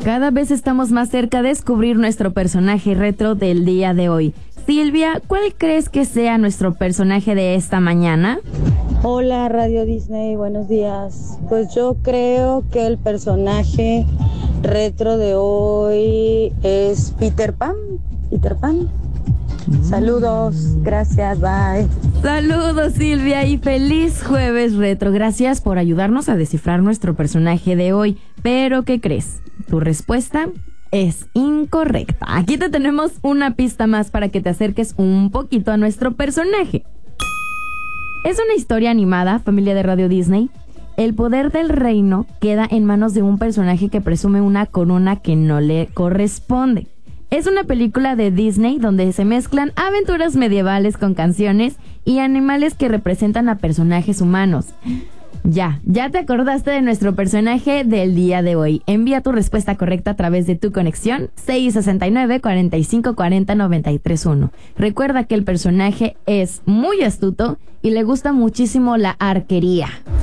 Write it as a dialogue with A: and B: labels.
A: Cada vez estamos más cerca de descubrir nuestro personaje retro del día de hoy. Silvia, ¿cuál crees que sea nuestro personaje de esta mañana?
B: Hola Radio Disney, buenos días. Pues yo creo que el personaje retro de hoy es Peter Pan. Saludos, gracias, bye.
A: Saludos Silvia y feliz jueves retro. Gracias por ayudarnos a descifrar nuestro personaje de hoy. Pero ¿qué crees? Tu respuesta es incorrecta. Aquí te tenemos una pista más para que te acerques un poquito a nuestro personaje. Es una historia animada, familia de Radio Disney. El poder del reino queda en manos de un personaje que presume una corona que no le corresponde. Es una película de Disney donde se mezclan aventuras medievales con canciones y animales que representan a personajes humanos. Ya te acordaste de nuestro personaje del día de hoy. Envía tu respuesta correcta a través de tu conexión 669-4540-931. Recuerda que el personaje es muy astuto y le gusta muchísimo la arquería.